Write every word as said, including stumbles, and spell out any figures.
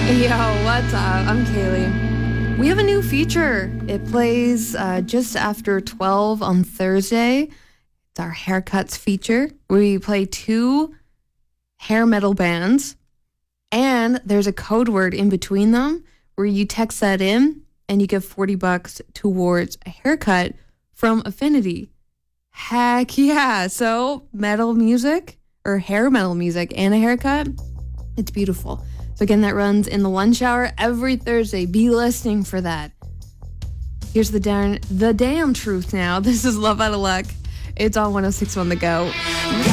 Yo, what's up? I'm Kaylee. We have a new feature. It plays uh, just after twelve on Thursday. It's our haircuts feature. We play two hair metal bands, and there's a code word in between them where you text that in and you get forty bucks towards a haircut from Affinity. Heck yeah. So metal music or hair metal music and a haircut. It's beautiful. So again, that runs in the lunch hour every Thursday. Be listening for that. Here's the darn, the damn truth now. This is Love Out of Luck. It's on one oh six point one The Go.